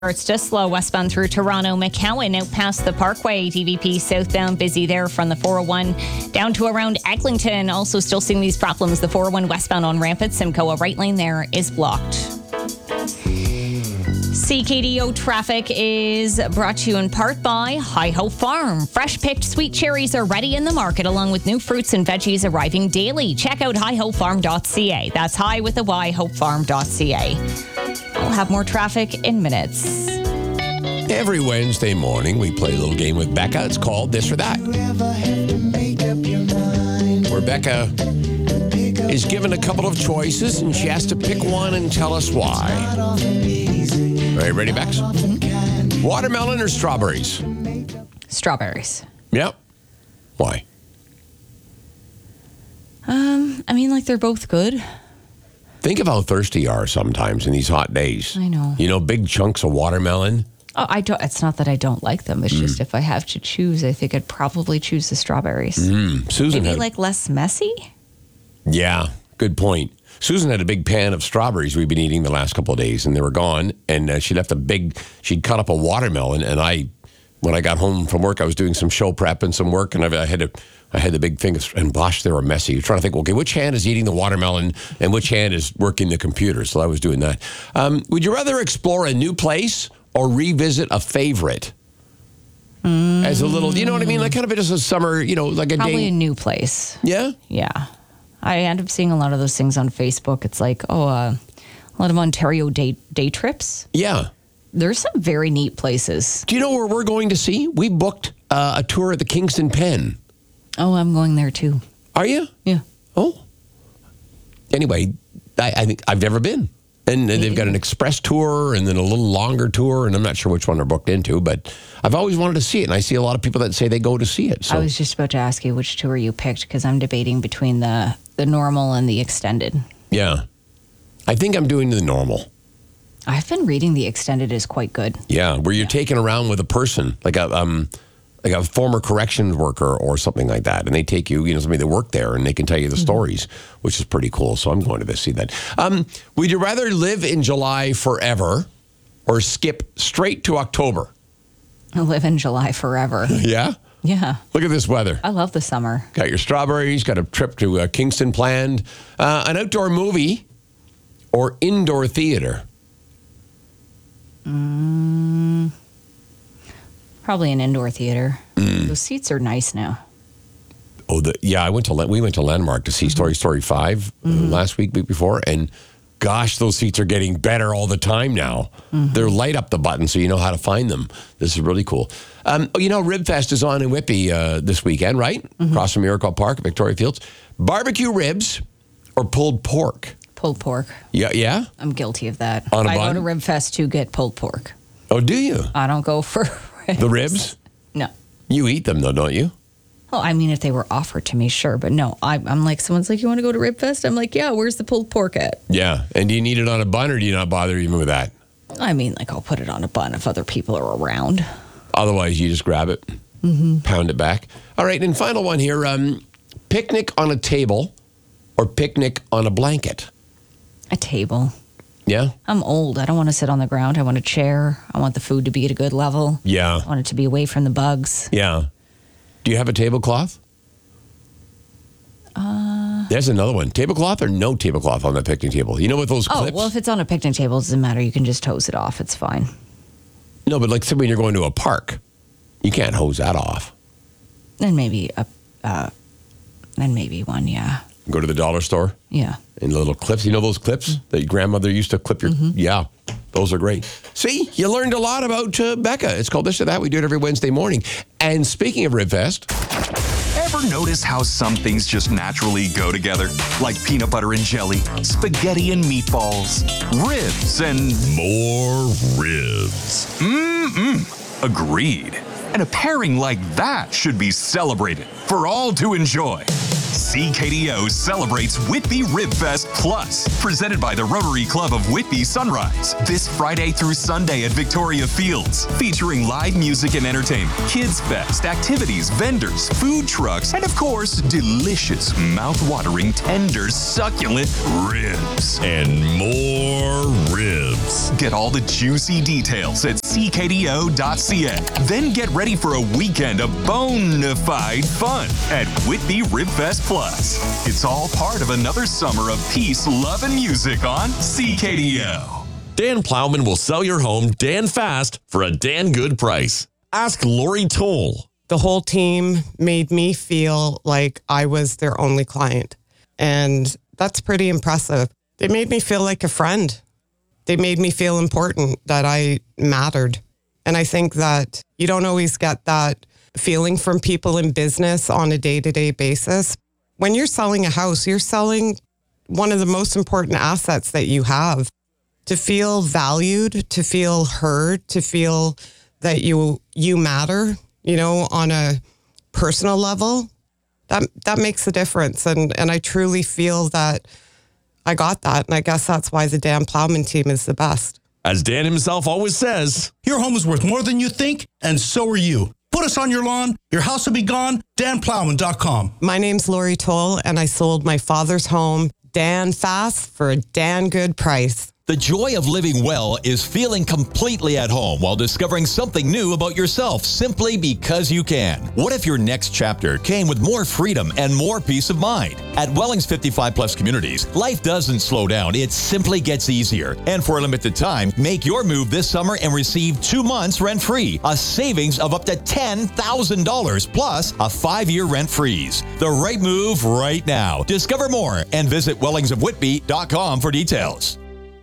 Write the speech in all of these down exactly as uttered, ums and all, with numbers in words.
It's just slow westbound through Toronto, McCowan, out past the Parkway. D V P southbound busy there from the four oh one down to around Eglinton. Also still seeing these problems. The four oh one westbound on Rampant, Simcoe, right lane there is blocked. C K D O traffic is brought to you in part by High Hope Farm. Fresh picked sweet cherries are ready in the market along with new fruits and veggies arriving daily. Check out high hope farm dot c a. That's high with a Y, hope farm dot c a. We'll have more traffic in minutes. Every Wednesday morning, we play a little game with Becca. It's called This or That. Where Becca is given a couple of choices, and she has to pick one and tell us why. Are you ready, Bex? Mm-hmm. Watermelon or strawberries? Strawberries. Yep. Why? Um, I mean, like, they're both good. Think of how thirsty you are sometimes in these hot days. I know. You know, big chunks of watermelon. Oh, I don't. It's not that I don't like them. It's mm. just if I have to choose, I think I'd probably choose the strawberries. Mm. Susan Maybe had, like less messy. Yeah, good point. Susan had a big pan of strawberries we've been eating the last couple of days, and they were gone. And uh, she left a big. She'd cut up a watermelon, and I, when I got home from work, I was doing some show prep and some work, and I, I had a. I had the big thing, and gosh, they were messy. You're trying to think, okay, which hand is eating the watermelon and which hand is working the computer? So I was doing that. Um, would you rather explore a new place or revisit a favorite? Mm. As a little, you know what I mean? Like kind of just a summer, you know, like a Probably day. a new place. Yeah? Yeah. I end up seeing a lot of those things on Facebook. It's like, oh, uh, a lot of Ontario day, day trips. Yeah. There's some very neat places. Do you know where we're going to see? We booked uh, a tour at the Kingston Pen. Oh, I'm going there too. Are you? Yeah. Oh. Anyway, I, I think I've never been. And uh, they've got an express tour and then a little longer tour, and I'm not sure which one they're booked into, but I've always wanted to see it, and I see a lot of people that say they go to see it. So. I was just about to ask you which tour you picked, because I'm debating between the, the normal and the extended. Yeah. I think I'm doing the normal. I've been reading the extended is quite good. Yeah, where you're yeah. taken taken around with a person, like a... um. like a former corrections worker or something like that. And they take you, you know, somebody that worked there and they can tell you the mm-hmm. stories, which is pretty cool. So I'm going to see that. Um, would you rather live in July forever or skip straight to October? I live in July forever. Yeah? Yeah. Look at this weather. I love the summer. Got your strawberries, got a trip to uh, Kingston planned, uh, an outdoor movie or indoor theater? Mm. Probably an indoor theater. Mm. Those seats are nice now. Oh, the, yeah. I went to we went to Landmark to see mm-hmm. Story Story Five mm-hmm. uh, last week, week before, and gosh, those seats are getting better all the time now. Mm-hmm. They're light up the button, so you know how to find them. This is really cool. Um, oh, you know, Ribfest is on in Whitby uh, this weekend, right? Mm-hmm. Across from Miracle Park, Victoria Fields. Barbecue ribs or pulled pork? Pulled pork. Yeah, yeah. I'm guilty of that. On a I bun? go to Ribfest to get pulled pork. Oh, do you? I don't go for. The ribs? No. You eat them, though, don't you? Well, I mean, if they were offered to me, sure. But no, I, I'm like, someone's like, you want to go to Ribfest? I'm like, yeah, where's the pulled pork at? Yeah. And do you need it on a bun or do you not bother even with that? I mean, like, I'll put it on a bun if other people are around. Otherwise, you just grab it, mm-hmm. pound it back. All right. And final one here. Um, picnic on a table or picnic on a blanket? A table. Yeah? I'm old. I don't want to sit on the ground. I want a chair. I want the food to be at a good level. Yeah. I want it to be away from the bugs. Yeah. Do you have a tablecloth? Uh, There's another one. Tablecloth or no tablecloth on the picnic table? You know what those oh, clips? Oh, well, if it's on a picnic table, it doesn't matter. You can just hose it off. It's fine. No, but like say when you're going to a park, you can't hose that off. Then maybe a, uh, then maybe one, yeah. Go to the dollar store? Yeah. And little clips. You know those clips mm-hmm. that your grandmother used to clip your... Mm-hmm. Yeah, those are great. See, you learned a lot about uh, Becca. It's called This or That. We do it every Wednesday morning. And speaking of Ribfest... Ever notice how some things just naturally go together? Like peanut butter and jelly, spaghetti and meatballs, ribs and... more ribs. Mm-mm. Agreed. And a pairing like that should be celebrated for all to enjoy. C K D O celebrates Whitby Rib Fest Plus, presented by the Rotary Club of Whitby Sunrise, this Friday through Sunday at Victoria Fields, featuring live music and entertainment, kids fest, activities, vendors, food trucks, and of course, delicious, mouth-watering, tender, succulent ribs. And more ribs. Get all the juicy details at c k d o dot c a. Then get ready for a weekend of bona fide fun at Whitby Rib Fest Plus. It's all part of another summer of peace, love, and music on C K D O. Dan Plowman will sell your home Dan fast for a Dan good price. Ask Lori Toll. The whole team made me feel like I was their only client. And that's pretty impressive. They made me feel like a friend. They made me feel important, that I mattered. And I think that you don't always get that feeling from people in business on a day-to-day basis. When you're selling a house, you're selling one of the most important assets that you have. To feel valued, to feel heard, to feel that you you matter, you know, on a personal level, that that makes a difference. And and I truly feel that I got that. And I guess that's why the Dan Plowman team is the best. As Dan himself always says, your home is worth more than you think, and so are you. Put us on your lawn, your house will be gone, dan plowman dot com. My name's Lori Toll, and I sold my father's home, Dan fast, for a Dan good price. The joy of living well is feeling completely at home while discovering something new about yourself simply because you can. What if your next chapter came with more freedom and more peace of mind? At Wellings fifty-five plus Communities, life doesn't slow down, it simply gets easier. And for a limited time, make your move this summer and receive two months rent-free, a savings of up to ten thousand dollars plus a five-year rent freeze. The right move right now. Discover more and visit wellings of whitby dot com for details.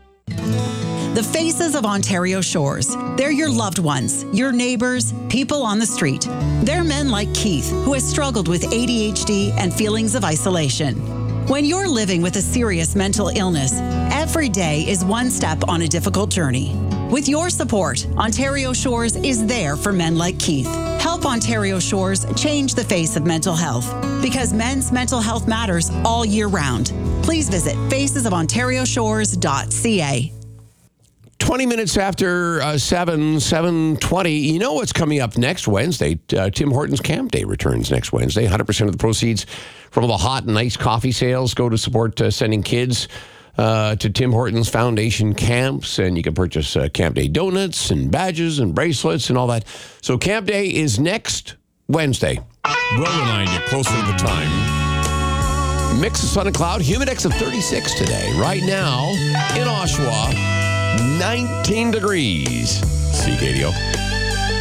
The faces of Ontario Shores. They're your loved ones, your neighbors, people on the street. They're men like Keith, who has struggled with A D H D and feelings of isolation. When you're living with a serious mental illness, every day is one step on a difficult journey. With your support, Ontario Shores is there for men like Keith. Help Ontario Shores change the face of mental health, because men's mental health matters all year round. Please visit faces of ontario shores dot c a. twenty minutes after uh, seven, seven twenty. You know what's coming up next Wednesday? Uh, Tim Hortons Camp Day returns next Wednesday. one hundred percent of the proceeds from all the hot and nice coffee sales go to support uh, sending kids uh, to Tim Hortons Foundation camps. And you can purchase uh, Camp Day donuts and badges and bracelets and all that. So Camp Day is next Wednesday. we'll remind you closer to the time. Mix of sun and cloud, humidex of thirty-six today. Right now in Oshawa, nineteen degrees. C K D O.